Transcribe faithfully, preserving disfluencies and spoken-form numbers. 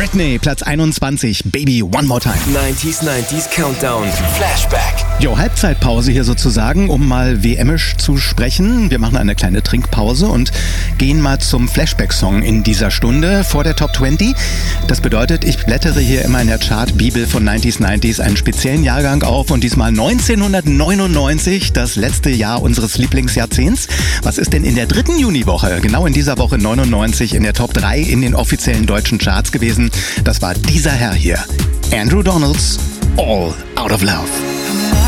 Britney, Platz einundzwanzig, Baby One More Time. neunziger, neunziger Countdown, Flashback. Jo, Halbzeitpause hier sozusagen, um mal W M-isch zu sprechen. Wir machen eine kleine Trinkpause und gehen mal zum Flashback-Song in dieser Stunde vor der Top zwanzig. Das bedeutet, ich blättere hier immer in der Chart-Bibel von neunziger, neunziger einen speziellen Jahrgang auf und diesmal neunzehnhundertneunundneunzig, das letzte Jahr unseres Lieblingsjahrzehnts. Was ist denn in der dritten Juniwoche, genau in dieser Woche neunundneunzig, in der Top drei in den offiziellen deutschen Charts gewesen? Das war dieser Herr hier, Andrew Donalds, All Out of Love.